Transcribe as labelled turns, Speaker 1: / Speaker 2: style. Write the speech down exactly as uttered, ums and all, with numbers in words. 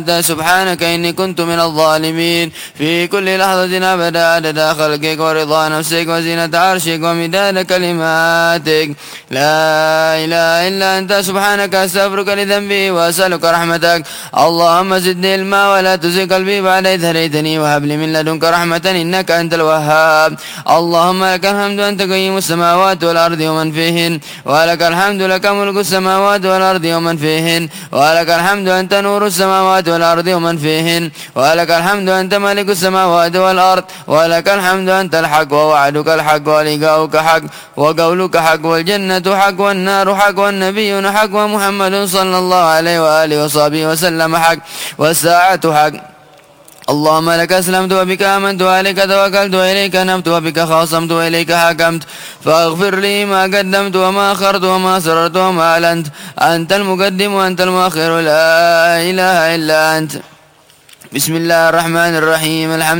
Speaker 1: سبحانك إني كنت من الظالمين. في كل لحظة أبدا عدد خلقك ورضا نفسك وزينة عرشك ومداد كلماتك. لا إله إلا أنت سبحانك أستغفرك لذنبي وأسألك رحمتك. اللهم زدني علما ولا تزغ قلبي بعد إذ هديتني وهب لي من لدنك رحمة إنك أنت الوهاب. اللهم لك الحمد أنت قيم السماوات والأرض ومن فيهن، ولك الحمد لك ملك السماوات والأرض ومن فيهن، ولك الحمد أنت نور السماوات والأرض ومن فيهن، ولك الحمد أنت ملك السماوات والأرض، ولك الحمد أنت الحق ووعدك الحق ولقاؤك حق وقولك حق والجنة حق والنار حق والنبيون حق ومحمد صلى الله عليه وآله وصحبه وسلم حق والساعة حق. اللهم لك أسلمت وبك آمنت وعليك توكلت وإليك نبت وبك خاصمت وإليك حكمت، فاغفر لي ما قدمت وما أخرت وما أسررت وما أعلنت. أنت المقدم وأنت المؤخر، لا إله إلا أنت. بسم الله الرحمن الرحيم. الحمد